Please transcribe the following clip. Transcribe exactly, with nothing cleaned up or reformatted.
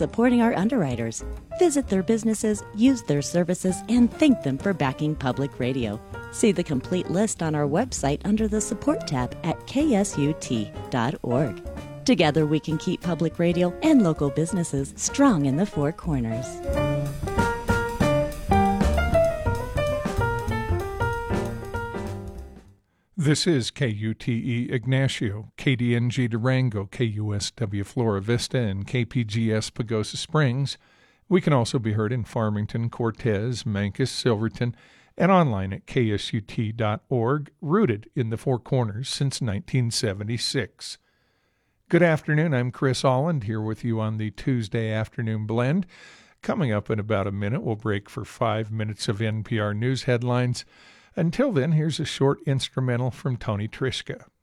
supporting our underwriters. Visit their businesses, use their services, and thank them for backing public radio. See the complete list on our website under the Support tab at k s u t dot org. Together we can keep public radio and local businesses strong in the Four Corners. This is K U T E Ignacio, K D N G Durango, K U S W Flora Vista, and K P G S Pagosa Springs. We can also be heard in Farmington, Cortez, Mancos, Silverton, and online at k s u t dot org, rooted in the Four Corners since nineteen seventy-six. Good afternoon, I'm Chris Holland here with you on the Tuesday Afternoon Blend. Coming up in about a minute, we'll break for five minutes of N P R News headlines. Until then, here's a short instrumental from Tony Trischka.